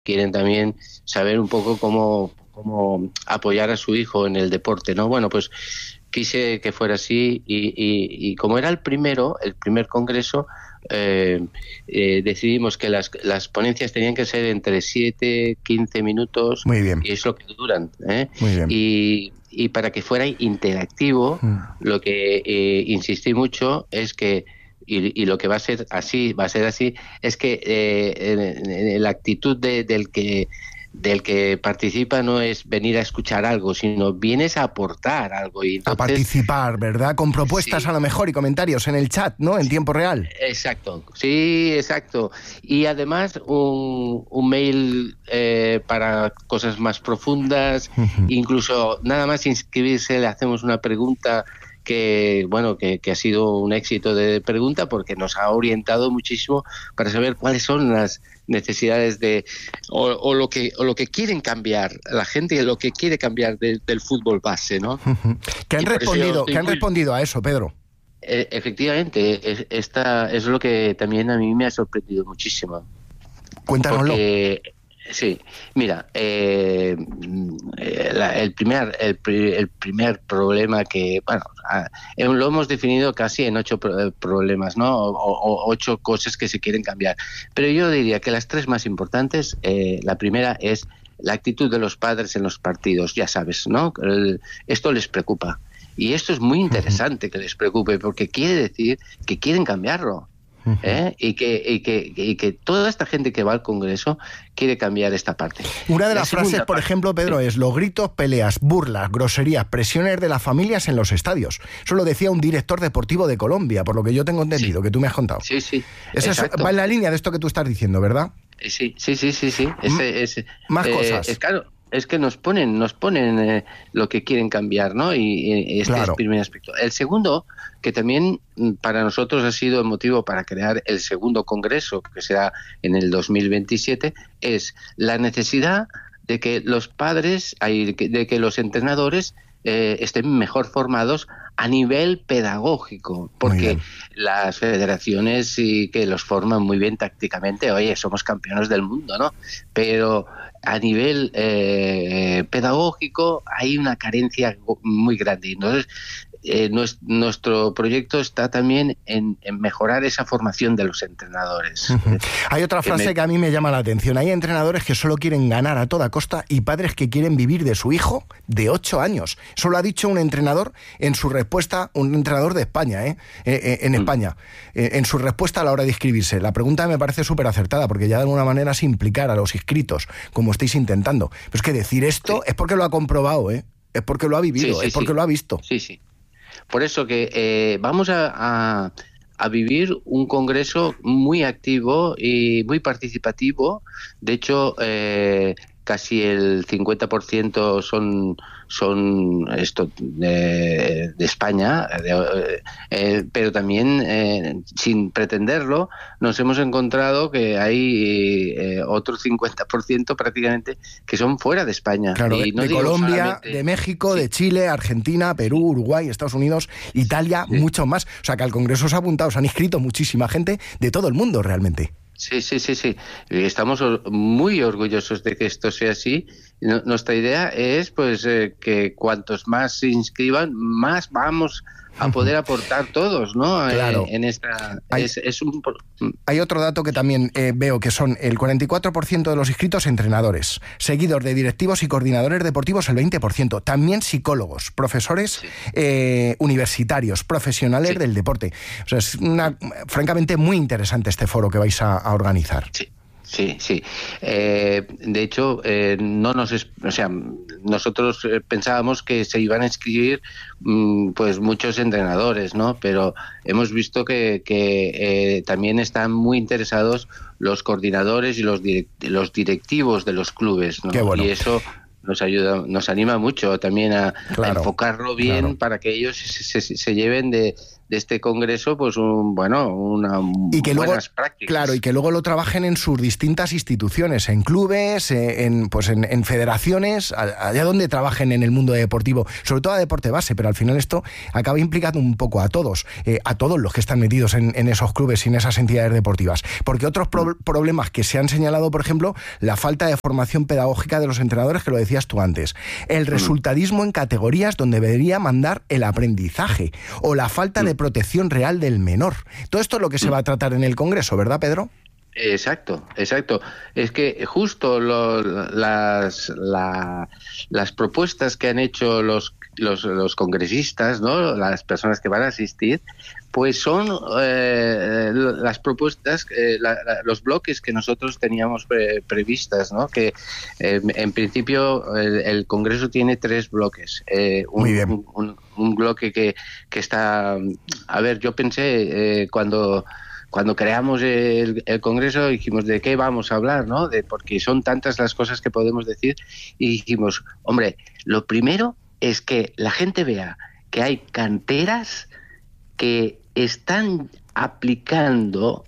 quieren también saber un poco cómo apoyar a su hijo en el deporte, ¿no? Bueno, pues quise que fuera así y como era el primer congreso, decidimos que las ponencias tenían que ser entre 7-15 minutos Muy bien. y es lo que duran, ¿eh? Muy bien. Y para que fuera interactivo, lo que insistí mucho es que y lo que va a ser así, es que la actitud del que participa no es venir a escuchar algo, sino vienes a aportar algo. Y entonces, a participar, ¿verdad? Con propuestas, sí, a lo mejor y comentarios en el chat, ¿no? En tiempo real. Exacto, sí, exacto. Y además un mail para cosas más profundas, incluso nada más inscribirse le hacemos una pregunta que ha sido un éxito de pregunta porque nos ha orientado muchísimo para saber cuáles son las necesidades o lo que quieren cambiar la gente y lo que quiere cambiar del fútbol base, ¿no? ¿Qué han respondido a eso, Pedro? Efectivamente, esta es lo que también a mí me ha sorprendido muchísimo. Cuéntanoslo. Porque, sí, mira, el primer problema que, lo hemos definido casi en 8 problemas, ¿no? O 8 cosas que se quieren cambiar. Pero yo diría que las 3 más importantes, la primera es la actitud de los padres en los partidos, ya sabes, ¿no? Esto les preocupa. Y esto es muy interesante que les preocupe, porque quiere decir que quieren cambiarlo. Y que toda esta gente que va al Congreso quiere cambiar esta parte. Una de las frases, por ejemplo, Pedro, es los gritos, peleas, burlas, groserías, presiones de las familias en los estadios. Eso lo decía un director deportivo de Colombia, por lo que yo tengo entendido, sí, que tú me has contado. Sí, sí. Eso va en la línea de esto que tú estás diciendo, ¿verdad? Sí. Más cosas. Claro. Es que nos ponen lo que quieren cambiar, ¿no? Y este es el primer aspecto. El segundo, que también para nosotros ha sido el motivo para crear el segundo congreso, que será en el 2027, es la necesidad de que los padres, de que los entrenadores estén mejor formados a nivel pedagógico, porque las federaciones sí que los forman muy bien tácticamente, oye, somos campeones del mundo, ¿no? Pero a nivel pedagógico hay una carencia muy grande. Entonces, nuestro proyecto está también en mejorar esa formación de los entrenadores. Hay otra frase que a mí me llama la atención. Hay entrenadores que solo quieren ganar a toda costa y padres que quieren vivir de su hijo de 8 años. Eso lo ha dicho un entrenador en su respuesta, un entrenador de España, en España, en su respuesta a la hora de inscribirse. La pregunta me parece súper acertada, porque ya de alguna manera es implicar a los inscritos, como estáis intentando. Pero es que decir esto es porque lo ha comprobado, es porque lo ha vivido, es porque lo ha visto. Sí. Por eso que vamos a vivir un congreso muy activo y muy participativo. De hecho, casi el 50% son de España, pero también, sin pretenderlo, nos hemos encontrado que hay otro 50% prácticamente que son fuera de España. Claro, y no de Colombia, de México, de Chile, Argentina, Perú, Uruguay, Estados Unidos, Italia, mucho más. O sea, que al Congreso se ha apuntado, se han inscrito muchísima gente de todo el mundo realmente. Sí. Estamos muy orgullosos de que esto sea así. Nuestra idea es que cuantos más se inscriban, más vamos a poder aportar todos, ¿no? Claro. En esta Hay otro dato que también veo, que son el 44% de los inscritos entrenadores, seguidos de directivos y coordinadores deportivos el 20%, también psicólogos, profesores universitarios, profesionales del deporte. O sea, es francamente muy interesante este foro que vais a organizar. Sí. De hecho, nosotros pensábamos que se iban a inscribir pues muchos entrenadores, ¿no? Pero hemos visto que también están muy interesados los coordinadores y los directivos de los clubes, ¿no? Qué bueno. Y eso nos anima mucho también a enfocarlo bien, para que ellos se lleven de este congreso, pues buenas prácticas. Claro, y que luego lo trabajen en sus distintas instituciones, en clubes, en federaciones, allá donde trabajen en el mundo deportivo, sobre todo a deporte base, pero al final esto acaba implicando un poco a todos los que están metidos en esos clubes y en esas entidades deportivas. Porque otros problemas que se han señalado, por ejemplo, la falta de formación pedagógica de los entrenadores, que lo decías tú antes, el resultadismo en categorías donde debería mandar el aprendizaje, o la falta de protección real del menor. Todo esto es lo que se va a tratar en el Congreso, ¿verdad, Pedro? Exacto. Es que justo las propuestas que han hecho los congresistas, ¿no? Las personas que van a asistir, pues son las propuestas, los bloques que nosotros teníamos previstas, ¿no? Que en principio el Congreso tiene 3 bloques. Muy bien. Un bloque que está... A ver, yo pensé cuando creamos el Congreso, dijimos de qué vamos a hablar, ¿no? Porque son tantas las cosas que podemos decir, y dijimos, hombre, lo primero es que la gente vea que hay canteras que están aplicando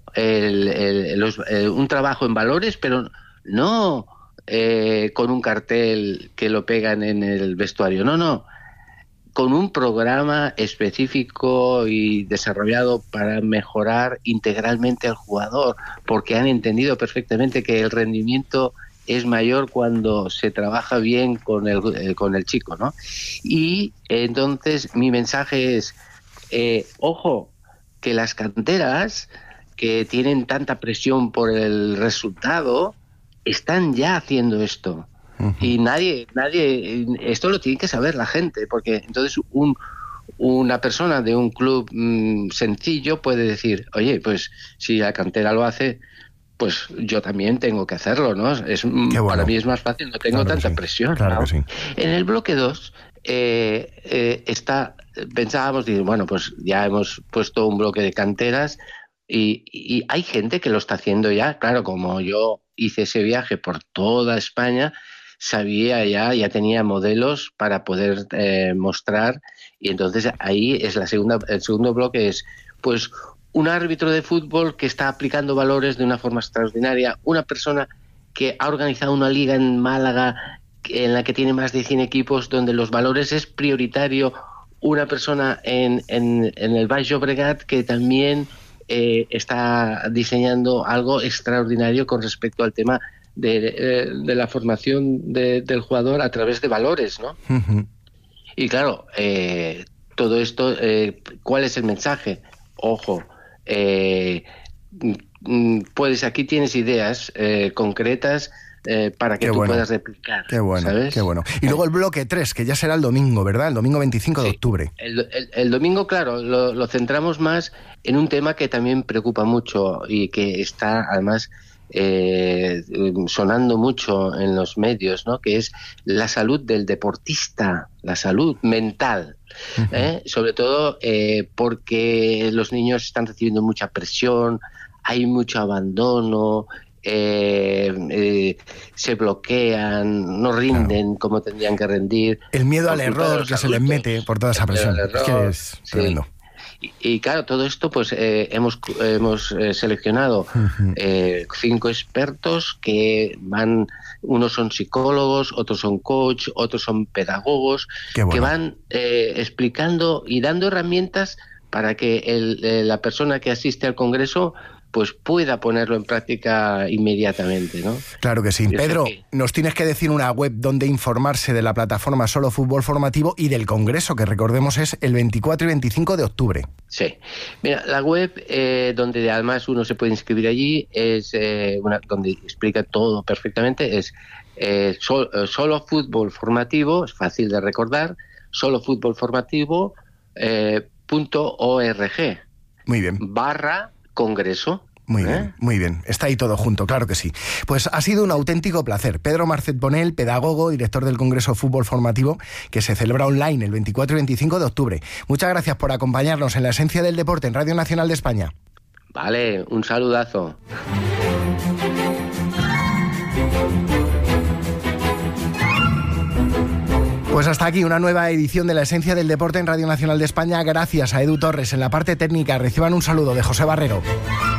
un trabajo en valores, pero no con un cartel que lo pegan en el vestuario, no, con un programa específico y desarrollado para mejorar integralmente al jugador, porque han entendido perfectamente que el rendimiento es mayor cuando se trabaja bien con el chico, ¿no? Y entonces mi mensaje es, ojo, que las canteras que tienen tanta presión por el resultado están ya haciendo esto. Y nadie, esto lo tiene que saber la gente, porque entonces una persona de un club sencillo puede decir, oye, pues si la cantera lo hace, pues yo también tengo que hacerlo, ¿no? Bueno. Para mí es más fácil, no tengo tanta presión. Claro, ¿no? Que sí. En el bloque 2 pensábamos, bueno, pues ya hemos puesto un bloque de canteras y hay gente que lo está haciendo ya. Claro, como yo hice ese viaje por toda España, sabía ya tenía modelos para poder mostrar, y entonces ahí es el segundo bloque es, pues, un árbitro de fútbol que está aplicando valores de una forma extraordinaria, una persona que ha organizado una liga en Málaga en la que tiene más de 100 equipos donde los valores es prioritario, una persona en el Baix Llobregat que también está diseñando algo extraordinario con respecto al tema de la formación del jugador a través de valores, ¿no? Uh-huh. Y claro, todo esto, ¿cuál es el mensaje? Ojo, pues aquí tienes ideas concretas para que tú puedas replicar. Qué bueno, ¿sabes? Qué bueno. Y luego el bloque 3, que ya será el domingo, ¿verdad? El domingo 25 de octubre. El domingo, claro, lo centramos más en un tema que también preocupa mucho y que está además sonando mucho en los medios, ¿no? Que es la salud del deportista, la salud mental. Sobre todo porque los niños están recibiendo mucha presión, hay mucho abandono, se bloquean, no rinden como tendrían que rendir. El miedo al error que se les mete por toda esa presión. Es que es tremendo. Y claro, todo esto pues hemos seleccionado 5 expertos que van, unos son psicólogos, otros son coach, otros son pedagogos, que van explicando y dando herramientas para que la persona que asiste al Congreso pues pueda ponerlo en práctica inmediatamente, ¿no? Claro que sí. Pedro, nos tienes que decir una web donde informarse de la plataforma Solo Fútbol Formativo y del Congreso, que recordemos es el 24 y 25 de octubre. Sí. Mira, la web donde además uno se puede inscribir allí es donde explica todo perfectamente, es Solo Fútbol Formativo, es fácil de recordar, solofutbolformativo.org. Muy bien. /Congreso. Muy bien, muy bien. Está ahí todo junto, claro que sí. Pues ha sido un auténtico placer. Pedro Marcet Bonel, pedagogo, director del Congreso Fútbol Formativo, que se celebra online el 24 y 25 de octubre. Muchas gracias por acompañarnos en La Esencia del Deporte en Radio Nacional de España. Vale, un saludazo. Pues hasta aquí una nueva edición de La Esencia del Deporte en Radio Nacional de España. Gracias a Edu Torres en la parte técnica. Reciban un saludo de José Barrero.